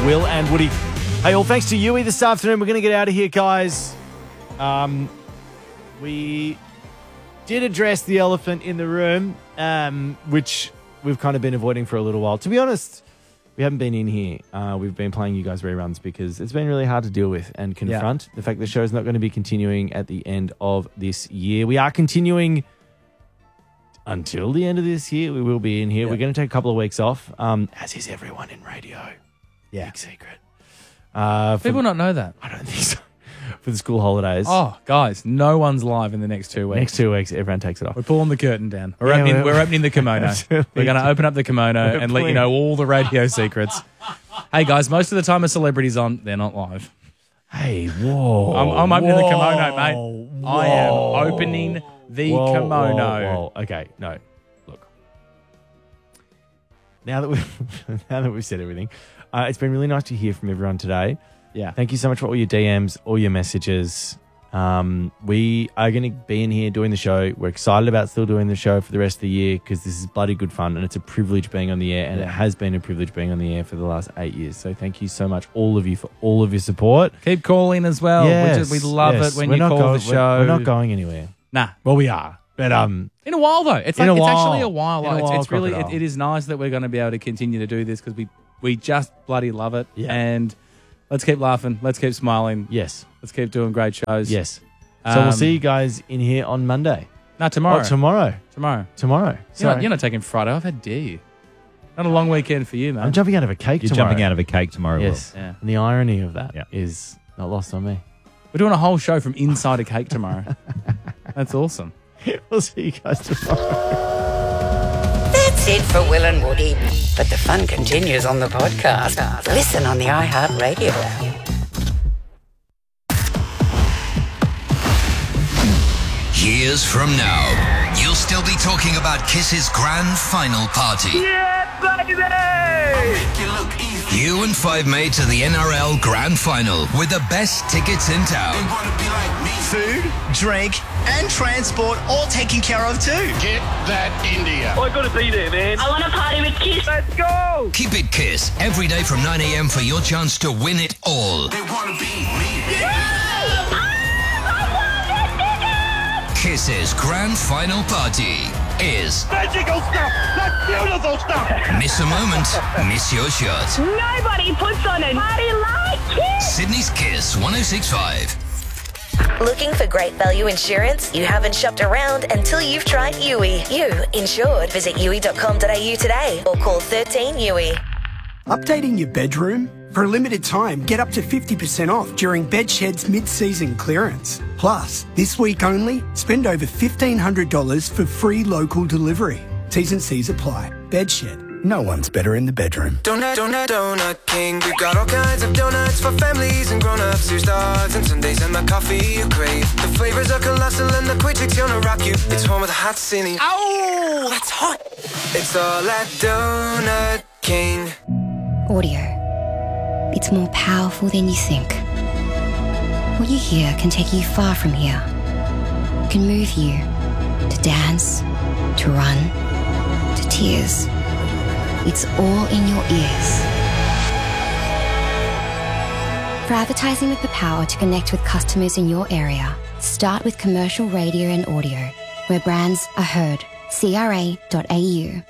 Will and Woody. Hey, all, thanks to Yui this afternoon. We're going to get out of here, guys. We did address the elephant in the room, which we've kind of been avoiding for a little while. To be honest, we haven't been in here. We've been playing you guys reruns because it's been really hard to deal with and confront the fact that the show's not going to be continuing at the end of this year. We are continuing until the end of this year. We will be in here. We're going to take a couple of weeks off, as is everyone in radio. Yeah. Big secret. People not know that. I don't think so. For the school holidays. Oh, guys, no one's live in the next 2 weeks. Next 2 weeks, everyone takes it off. We're pulling the curtain down. We're opening the kimono. We're going to open up the kimono and let you know all the radio secrets. Hey, guys, most of the time a celebrity's on, they're not live. Hey, whoa. I'm opening the kimono, mate. Whoa, I am opening the kimono. Whoa. Okay, no. Look. Now that we've said everything, it's been really nice to hear from everyone today. Yeah. Thank you so much for all your DMs, all your messages. We are going to be in here doing the show. We're excited about still doing the show for the rest of the year because this is bloody good fun and it's a privilege being on the air, and it has been a privilege being on the air for the last 8 years. So thank you so much, all of you, for all of your support. Keep calling as well. Yes, we love it when you call the show. We're not going anywhere. Nah. Well, we are. But in a while, though. It's actually a while. It's really, Crocodile. it is nice that we're going to be able to continue to do this because we just bloody love it. Yeah. And let's keep laughing. Let's keep smiling. Yes. Let's keep doing great shows. Yes. So we'll see you guys in here on Monday. No, tomorrow. Oh, tomorrow. Tomorrow. Sorry. You're not taking Friday off. How dare you? Not a long weekend for you, man. I'm jumping out of a cake You're tomorrow. jumping out of a cake tomorrow, Yes. Will. Yeah. And the irony of that is not lost on me. We're doing a whole show from inside a cake tomorrow. That's awesome. We'll see you guys tomorrow. That's it for Will and Woody. But the fun continues on the podcast. Listen on the iHeartRadio app. Years from now, you'll still be talking about Kiss's grand final party. Yeah, baby! You and Five made to the NRL grand final with the best tickets in town. Food, drink, and transport all taken care of too. Get that India. I gotta be there, man. I want to party with Kiss. Let's go! Keep it Kiss every day from 9 a.m. for your chance to win it all. They wanna be me. Kiss's grand final party is Magical stuff! That's beautiful stuff! miss a moment, miss your shot. Nobody puts on a party like Kiss. Sydney's Kiss 106.5. Looking for great value insurance? You haven't shopped around until you've tried Yui. You insured. Visit yui.com.au today or call 13 Yui. Updating your bedroom? For a limited time, get up to 50% off during Bedshed's mid-season clearance. Plus, this week only, spend over $1,500 for free local delivery. T's and C's apply. Bedshed. No one's better in the bedroom. Donut King. We've got all kinds of donuts for families and grown-ups. Here's dogs and Sundays and the coffee you crave. The flavors are colossal and the quick's gonna rock you. It's home of the hot city. Ow! That's hot! It's all at Donut King. Audio. It's more powerful than you think. What you hear can take you far from here. It can move you to dance, to run, to tears. It's all in your ears. For advertising with the power to connect with customers in your area, start with commercial radio and audio, where brands are heard. CRA.au.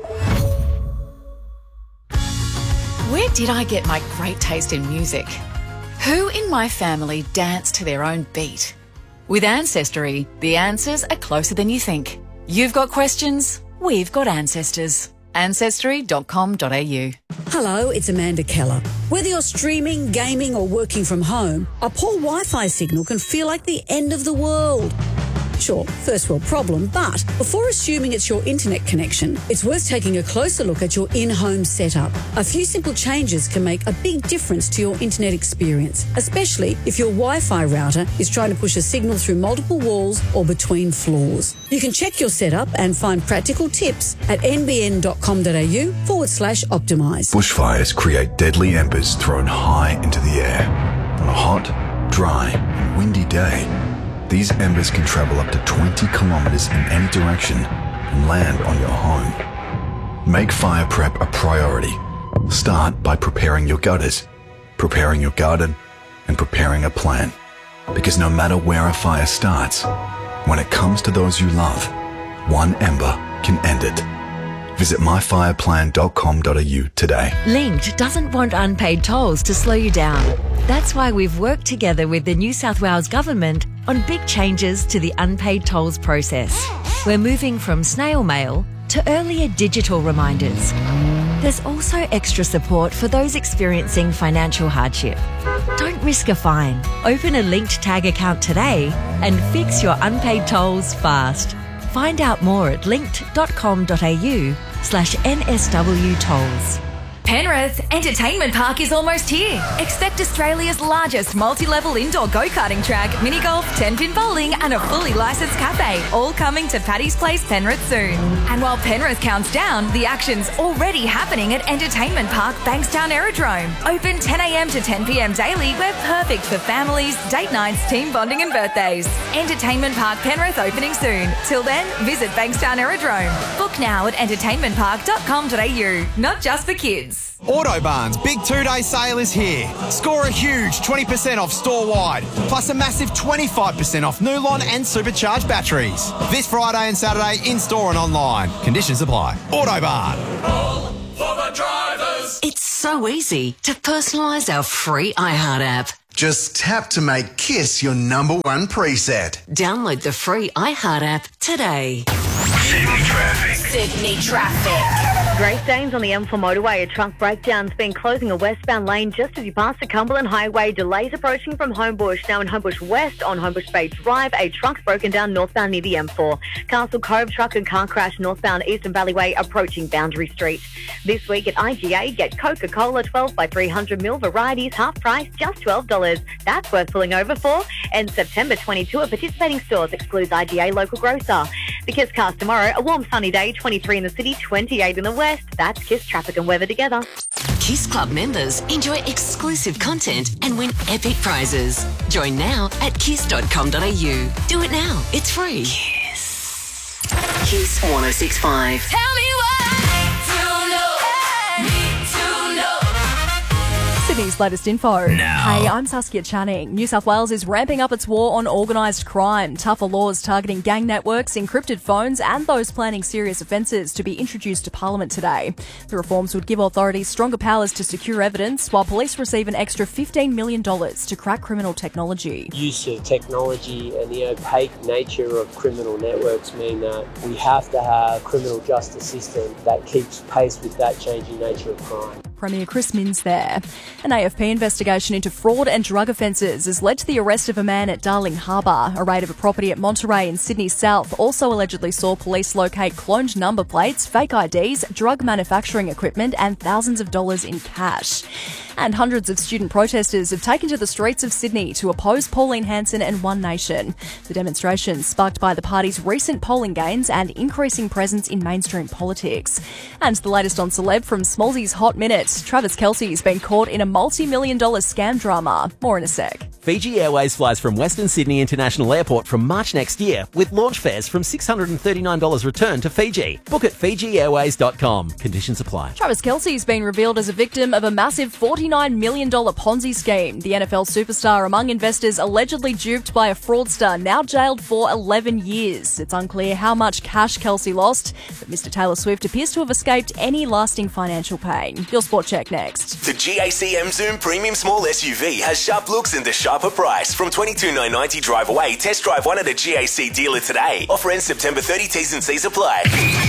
Where did I get my great taste in music? Who in my family dance to their own beat? With Ancestry, the answers are closer than you think. You've got questions, we've got ancestors. Ancestry.com.au. Hello, it's Amanda Keller. Whether you're streaming, gaming or working from home, a poor Wi-Fi signal can feel like the end of the world. Sure, first world problem, but before assuming it's your internet connection, it's worth taking a closer look at your in-home setup. A few simple changes can make a big difference to your internet experience, especially if your Wi-Fi router is trying to push a signal through multiple walls or between floors. You can check your setup and find practical tips at nbn.com.au/optimise. Bushfires create deadly embers thrown high into the air. On a hot, dry, and windy day, these embers can travel up to 20 kilometres in any direction and land on your home. Make fire prep a priority. Start by preparing your gutters, preparing your garden, and preparing a plan. Because no matter where a fire starts, when it comes to those you love, one ember can end it. Visit myfireplan.com.au today. Linked doesn't want unpaid tolls to slow you down. That's why we've worked together with the New South Wales Government on big changes to the unpaid tolls process. We're moving from snail mail to earlier digital reminders. There's also extra support for those experiencing financial hardship. Don't risk a fine. Open a Linked Tag account today and fix your unpaid tolls fast. Find out more at linked.com.au/NSW tolls. Penrith Entertainment Park is almost here. Expect Australia's largest multi-level indoor go-karting track, mini golf, 10-pin bowling and a fully licensed cafe, all coming to Paddy's Place, Penrith soon. And while Penrith counts down, the action's already happening at Entertainment Park Bankstown Aerodrome. Open 10 a.m. to 10 p.m. daily. We're perfect for families, date nights, team bonding and birthdays. Entertainment Park Penrith opening soon. Till then, visit Bankstown Aerodrome. Book now at entertainmentpark.com.au. Not just for kids. Autobarn's big 2-day sale is here. Score a huge 20% off store-wide, plus a massive 25% off Nulon and supercharged batteries. This Friday and Saturday in-store and online. Conditions apply. Autobarn. All for the drivers. It's so easy to personalise our free iHeart app. Just tap to make Kiss your number one preset. Download the free iHeart app today. Sydney traffic. Sydney traffic. Great Danes on the M4 motorway. A truck breakdown's been closing a westbound lane just as you pass the Cumberland Highway. Delays approaching from Homebush. Now in Homebush West on Homebush Bay Drive, a truck's broken down northbound near the M4. Castle Cove truck and car crash northbound Eastern Valleyway approaching Boundary Street. This week at IGA, get Coca-Cola 12 by 300ml varieties half price, just $12. That's worth pulling over for. And September 22 at participating stores excludes IGA local grocer. The Kiss Cast tomorrow, a warm sunny day, 23 in the city, 28 in the west. That's Kiss traffic and weather together. Kiss Club members enjoy exclusive content and win epic prizes. Join now at kiss.com.au. Do it now. It's free. Kiss. Kiss 106.5. Tell me Sydney's latest info. Hey, I'm Saskia Channing. New South Wales is ramping up its war on organised crime. Tougher laws targeting gang networks, encrypted phones and those planning serious offences to be introduced to Parliament today. The reforms would give authorities stronger powers to secure evidence, while police receive an extra $15 million to crack criminal technology. Use of technology and the opaque nature of criminal networks mean that we have to have a criminal justice system that keeps pace with that changing nature of crime. Premier Chris Minns there. An AFP investigation into fraud and drug offences has led to the arrest of a man at Darling Harbour. A raid of a property at Monterey in Sydney South also allegedly saw police locate cloned number plates, fake IDs, drug manufacturing equipment and thousands of dollars in cash. And hundreds of student protesters have taken to the streets of Sydney to oppose Pauline Hanson and One Nation. The demonstration sparked by the party's recent polling gains and increasing presence in mainstream politics. And the latest on celeb from Smallsy's Hot Minute. Travis Kelce's been caught in a multi-million-dollar scam drama. More in a sec. Fiji Airways flies from Western Sydney International Airport from March next year with launch fares from $639 return to Fiji. Book at FijiAirways.com. Conditions apply. Travis Kelce's been revealed as a victim of a massive $49 million Ponzi scheme. The NFL superstar among investors allegedly duped by a fraudster, now jailed for 11 years. It's unclear how much cash Kelce lost, but Mr. Taylor Swift appears to have escaped any lasting financial pain. Your Sport Check next. The GAC M Zoom Premium Small SUV has sharp looks and the sharper price. From $22,990 drive away, test drive one at a GAC dealer today. Offer ends September 30, T's and C's apply.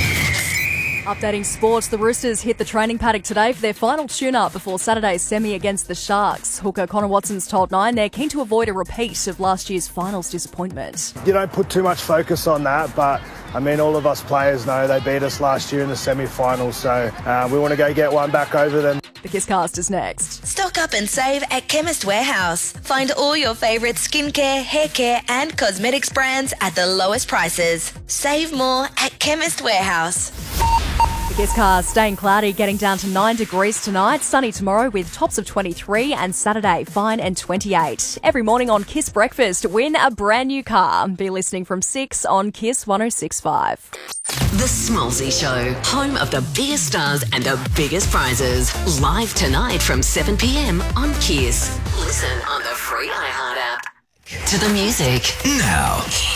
Updating sports, the Roosters hit the training paddock today for their final tune-up before Saturday's semi against the Sharks. Hooker Connor Watson's told Nine they're keen to avoid a repeat of last year's finals disappointment. You don't put too much focus on that, but I mean, all of us players know they beat us last year in the semi-finals, so we want to go get one back over them. The Kisscast is next. Stock up and save at Chemist Warehouse. Find all your favourite skincare, hair care and cosmetics brands at the lowest prices. Save more at Chemist Warehouse. The Kiss cars staying cloudy, getting down to 9 degrees tonight. Sunny tomorrow with tops of 23 and Saturday fine and 28. Every morning on Kiss Breakfast, win a brand new car. Be listening from 6 on Kiss 106.5. The Smallsy Show, home of the biggest stars and the biggest prizes. Live tonight from 7 p.m. on Kiss. Listen on the free iHeart app. To the music. Now.